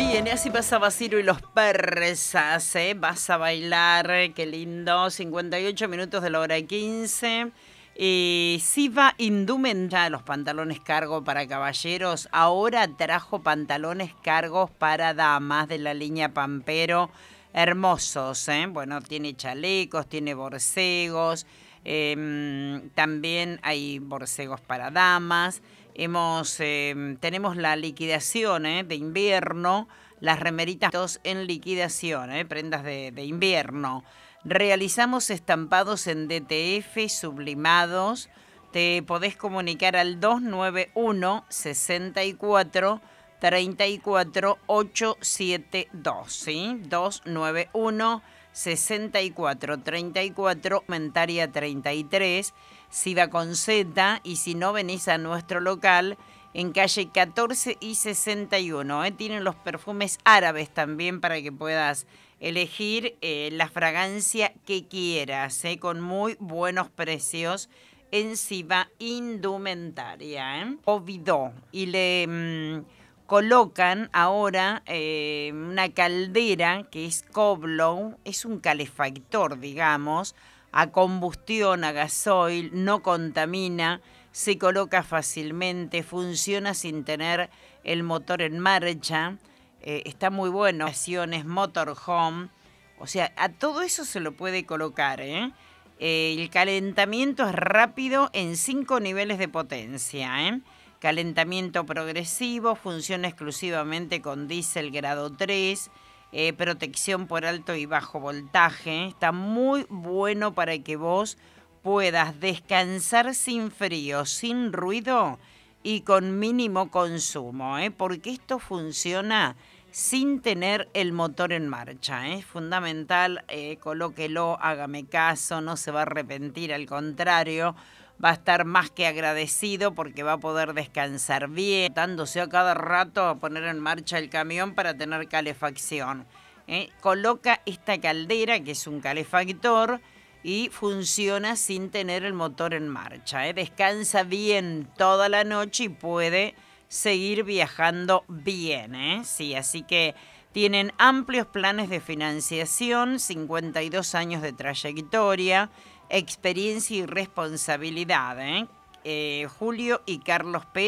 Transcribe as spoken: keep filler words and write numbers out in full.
Bien, y así pasaba Ciro y los persas, ¿eh? Vas a bailar, qué lindo. cincuenta y ocho minutos de la hora quince. Eh, Siva Indumenta, los pantalones cargo para caballeros. Ahora trajo pantalones cargos para damas de la línea Pampero. Hermosos, ¿eh? Bueno, tiene chalecos, tiene borcegos. Eh, también hay borcegos para damas. Hemos, eh, tenemos la liquidación eh, de invierno, las remeritas en liquidación, eh, prendas de, de invierno. Realizamos estampados en D T F sublimados. Te podés comunicar al dos nueve uno, sesenta y cuatro, treinta y cuatro, ochocientos setenta y dos, ¿sí? dos nueve uno, sesenta y cuatro, treinta y cuatro, Mentaria treinta y tres. Siva con Z, y si no venís a nuestro local en calle catorce y sesenta y uno, ¿eh? Tienen los perfumes árabes también para que puedas elegir eh, la fragancia que quieras, ¿eh? Con muy buenos precios en Siva Indumentaria, ¿eh? Ovidó, y le mmm, colocan ahora eh, una caldera que es Coblow, es un calefactor, digamos, a combustión, a gasoil, no contamina, se coloca fácilmente, funciona sin tener el motor en marcha, eh, está muy bueno, acciones, motorhome, o sea, a todo eso se lo puede colocar, ¿eh? Eh, el calentamiento es rápido en cinco niveles de potencia, ¿eh? Calentamiento progresivo, funciona exclusivamente con diésel grado tres, Eh, protección por alto y bajo voltaje. Está muy bueno para que vos puedas descansar sin frío, sin ruido y con mínimo consumo, ¿eh? Porque esto funciona sin tener el motor en marcha. Es ¿eh? fundamental, eh, colóquelo, hágame caso, no se va a arrepentir, al contrario, va a estar más que agradecido porque va a poder descansar bien, dándose a cada rato a poner en marcha el camión para tener calefacción. ¿eh? Coloca esta caldera, que es un calefactor, y funciona sin tener el motor en marcha. ¿eh? Descansa bien toda la noche y puede seguir viajando bien. ¿eh? Sí, así que tienen amplios planes de financiación, cincuenta y dos años de trayectoria, experiencia y responsabilidad, ¿eh? Eh, Julio y Carlos Pérez.